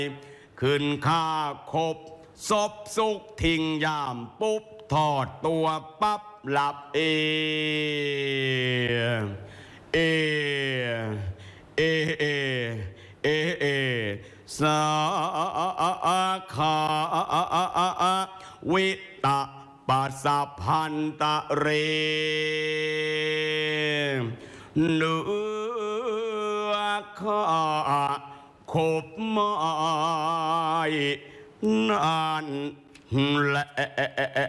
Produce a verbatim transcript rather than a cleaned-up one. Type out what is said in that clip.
ขึ้นข้าคบศพสุกทิ้งยามปุ๊บทอดตัวปั๊บหลับเอเอเอเอเอเอสาขาวิตะปัสสะพันตะเรเนื้อข้าขบไม้นานและ